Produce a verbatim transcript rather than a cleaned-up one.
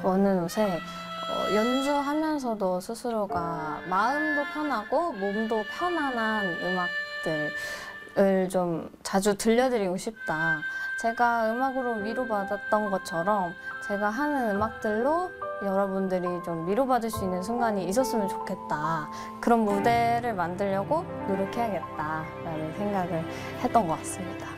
원은 옷에 어, 연주하면서도 스스로가 마음도 편하고 몸도 편안한 음악들을 좀 자주 들려드리고 싶다. 제가 음악으로 위로받았던 것처럼 제가 하는 음악들로 여러분들이 좀 위로받을 수 있는 순간이 있었으면 좋겠다. 그런 무대를 만들려고 노력해야겠다라는 생각을 했던 것 같습니다.